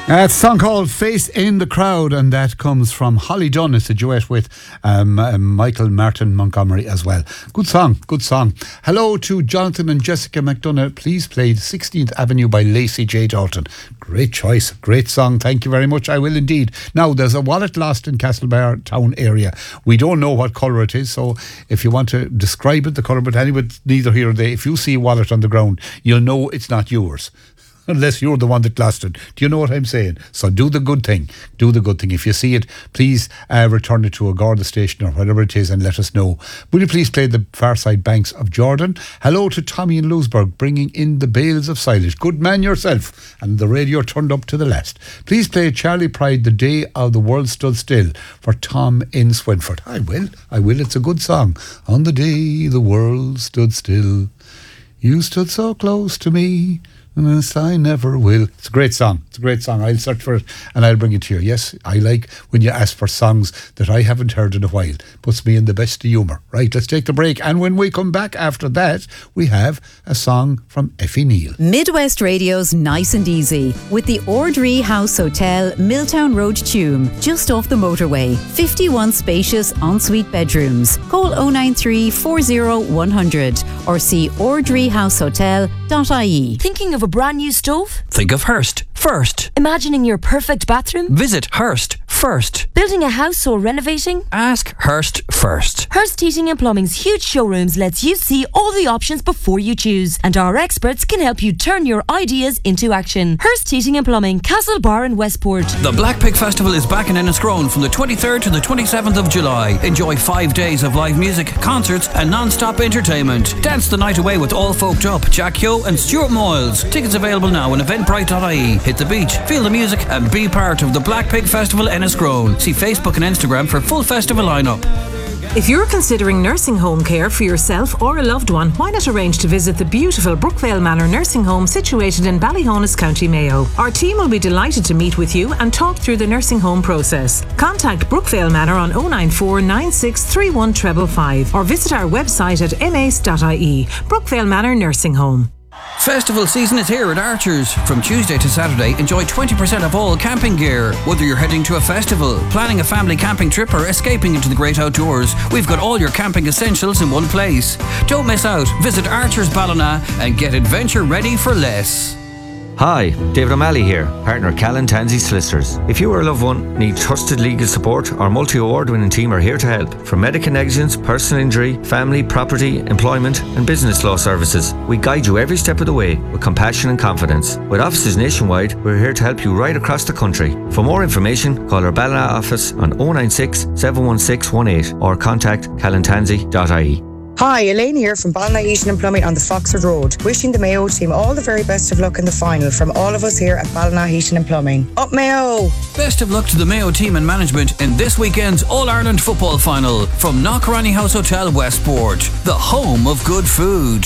It's a song called Face in the Crowd, and that comes from Holly Dunn. It's a duet with Michael Martin Montgomery as well. Good song, good song. Hello to Jonathan and Jessica McDonough. Please play 16th Avenue by Lacey J. Dalton. Great choice, great song. Thank you very much. I will indeed. Now, there's a wallet lost in Castlebar town area. We don't know what colour it is, so if you want to describe it, the colour, but anyway, neither here or there. If you see a wallet on the ground, you'll know it's not yours. Unless you're the one that lost it. Do you know what I'm saying? So do the good thing. Do the good thing. If you see it, please return it to a Garda station or whatever it is and let us know. Will you please play the Farside Banks of Jordan? Hello to Tommy in Lewisburg, bringing in the bales of silage. Good man yourself. And the radio turned up to the last. Please play Charlie Pride, The Day of the World Stood Still, for Tom in Swinford. I will. It's a good song. On the day the world stood still, you stood so close to me. Yes, I never will. It's a great song. I'll search for it and I'll bring it to you. Yes, I like when you ask for songs that I haven't heard in a while. Puts me in the best of humour. Right, let's take the break. And when we come back after that, we have a song from Effie Neal. Midwest Radio's Nice and Easy with the Ordree House Hotel, Milltown Road, Tuam, just off the motorway. 51 spacious ensuite bedrooms. Call 093 40 100 or see ordreehousehotel.ie. Thinking of a brand new stove? Think of Hearst first. Imagining your perfect bathroom? Visit Hearst first. Building a house or renovating? Ask Hearst first. Hearst Heating and Plumbing's huge showrooms lets you see all the options before you choose, and our experts can help you turn your ideas into action. Hearst Heating and Plumbing, Castlebar and Westport. The Black Pig Festival is back in Enniscrone from the 23rd to the 27th of July. Enjoy 5 days of live music, concerts and non-stop entertainment. Dance the night away with All Folked Up, Jack Keogh and Stuart Moyles. Tickets available now on eventbrite.ie. Hit the beach, feel the music and be part of the Black Pig Festival Enniscrone. See Facebook and Instagram for full festival lineup. If you're considering nursing home care for yourself or a loved one, why not arrange to visit the beautiful Brookvale Manor Nursing Home situated in Ballyhonus, County Mayo. Our team will be delighted to meet with you and talk through the nursing home process. Contact Brookvale Manor on 094 9631 555 or visit our website at mace.ie. Brookvale Manor Nursing Home. Festival season is here at Archers. From Tuesday to Saturday, enjoy 20% off all camping gear. Whether you're heading to a festival, planning a family camping trip or escaping into the great outdoors, we've got all your camping essentials in one place. Don't miss out. Visit Archers Ballina and get adventure ready for less. Hi, David O'Malley here, partner Callan Tansey Solicitors. If you or a loved one need trusted legal support, our multi-award-winning team are here to help. From medical negligence, personal injury, family, property, employment and business law services, we guide you every step of the way with compassion and confidence. With offices nationwide, we're here to help you right across the country. For more information, call our Ballina office on 096 716 18 or contact callantansey.ie. Hi, Elaine here from Ballina Heating and Plumbing on the Foxford Road. Wishing the Mayo team all the very best of luck in the final from all of us here at Ballina Heating and Plumbing. Up Mayo! Best of luck to the Mayo team and management in this weekend's All-Ireland football final from Knockranny House Hotel, Westport, the home of good food.